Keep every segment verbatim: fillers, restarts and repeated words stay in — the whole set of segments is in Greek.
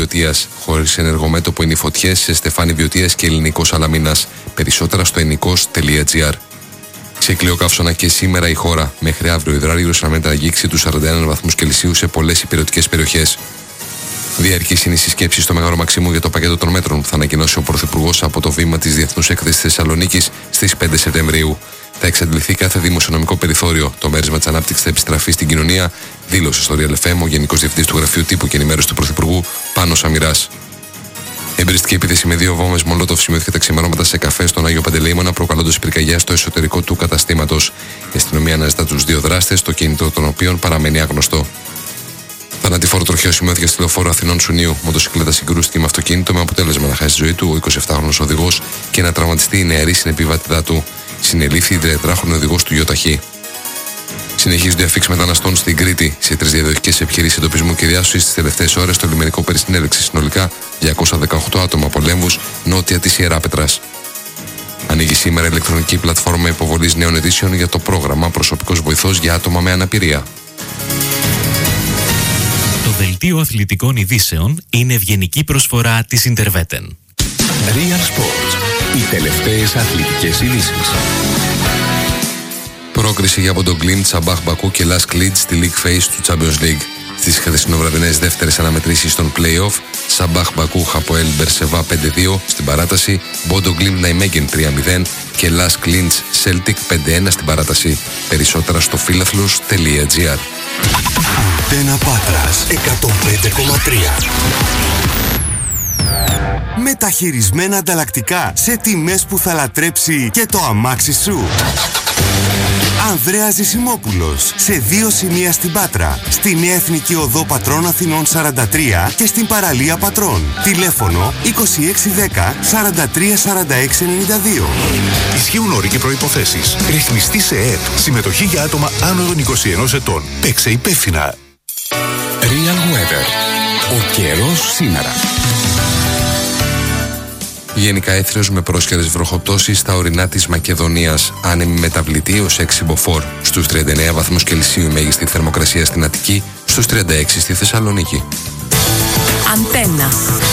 Βιωτίας. Χωρίς ενεργομέτωπο είναι οι φωτιές σε Στεφάνη Βιωτίας και Ελληνικός Σαλαμίνας. Περισσότερα στο ενικός τελεία τζι άρ. Σε κλειό καύσωνα και σήμερα η χώρα. Μέχρι αύριο υδράργυρος αναμένεται να αγγίξει τους σαράντα ένα βαθμούς Κελσίου σε πολλές υπηρετικές περιοχές. Διαρκής είναι η συσκέψη στο Μέγαρο Μαξίμου για το πακέτο των μέτρων που θα ανακοινώσει ο Πρωθυπουργός από το βήμα της Διεθνούς Έκθεσης Θεσσαλονίκης στις πέντε Σεπτεμβρίου. Θα εξαντληθεί κάθε δημοσιονομικό περιθώριο. Το μέρισμα της ανάπτυξης θα επιστραφεί στην κοινωνία, δήλωσε στο Real εφ εμ ο Γενικός Διευθυντής του Γραφείου Τύπου και Ενημέρωσης του Πρωθυπουργού, Πάνος Αμυράς. Εμπριστική επίθεση με δύο βόμβες Μολότοφ σημειώθηκε τα ξημερώματα σε καφέ στον Άγιο Παντελεήμονα, προκαλώντας πυρκαγιά στο εσωτερικό του καταστήματος. Η αστυνομία αναζητά τους δύο δράστες, το κινητό των οποίων παραμένει άγνωστο. Θανατηφόρο τροχαίο σημειώθηκε στη λεωφόρο Αθηνών Σουνίου. Μοτοσυκλέτα συγκρούστηκε με αυτοκίνητο με αποτέλεσμα να χάσει τη ζωή του ο εικοσιεφτάχρονος οδηγός και να τραυματιστεί η νεαρή συνεπιβατητά του. Συνελήφθη η τριετράχρονη οδηγός του ΙΟΤΑΧΗ. Συνεχίζονται οι αφίξεις μεταναστών στην Κρήτη. Σε τρεις διαδοχικές επιχειρήσεις εντοπισμού και διάσωσης τις τελευταίες ώρες στο λιμενικό περισυνέλεξε συνολικά διακόσια δεκαοκτώ άτομα από Λέμβους, νότια της Ιεράπετρας. Ανοίγει σήμερα η ηλεκτρονική πλατφόρμα υποβολής νέων αιτήσεων για το πρόγραμμα Προσωπικός Βοηθός για άτομα με αναπηρία. Το δελτίο αθλητικών ειδήσεων είναι ευγενική προσφορά της Interveten. Real Sports. Οι τελευταίες αθλητικές ειδήσεις. Πρόκριση για Μποντογκλίντ, Σαμπάχ Μπακού και Λας Κλίτ στη League Phase του Champions League. Στις χθεσινοβραδινές δεύτερες αναμετρήσεις των play-off, Σαμπάχ Μπακού Χαποέλ Μπερσεβά πέντε δύο στην παράταση, Μποντογκλίντ Ναϊμέγεν τρία μηδέν και Λας Κλίτ Celtic πέντε ένα στην παράταση. Περισσότερα στο φίλαθλος τελεία τζι άρ. Αντένα Πάτρας εκατόν πέντε κόμμα τρία. Μεταχειρισμένα ανταλλακτικά σε τιμές που θα λατρέψει και το αμάξι σου. Ανδρέας Ζησιμόπουλος, σε δύο σημεία στην Πάτρα, στη Νέα Εθνική Οδό Πατρών Αθηνών σαράντα τρία και στην παραλία Πατρών. Τηλέφωνο είκοσι έξι δέκα σαράντα τρία σαράντα έξι ενενήντα δύο. Ισχύουν όροι και προϋποθέσεις. Ρυθμιστή σε ΕΕΠ. Συμμετοχή για άτομα άνω των είκοσι ενός ετών. Παίξε υπεύθυνα. Real Weather. Ο καιρός σήμερα. Γενικά έθριος με πρόσχερες βροχοπτώσεις στα ορεινά της Μακεδονίας. Άνεμη μεταβλητή ως έξι μποφόρ. Στους τριάντα εννέα βαθμούς Κελσίου η μέγιστη θερμοκρασία στην Αττική, στους τριάντα έξι στη Θεσσαλονίκη. Αντένα.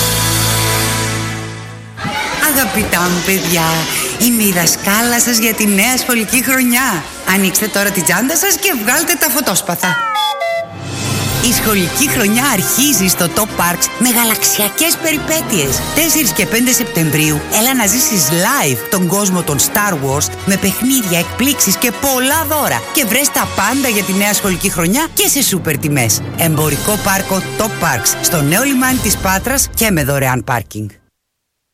Αγαπητά μου παιδιά, είμαι η δασκάλα σας για τη νέα σχολική χρονιά. Ανοίξτε τώρα την τσάντα σας και βγάλτε τα φωτόσπαθα. Η σχολική χρονιά αρχίζει στο Top Parks με γαλαξιακές περιπέτειες. τέσσερις και πέντε Σεπτεμβρίου έλα να ζήσεις live τον κόσμο των Star Wars με παιχνίδια, εκπλήξεις και πολλά δώρα. Και βρες τα πάντα για τη νέα σχολική χρονιά και σε σούπερ τιμές. Εμπορικό πάρκο Top Parks στο νέο λιμάνι της Πάτρας και με δωρεάν πάρκινγκ.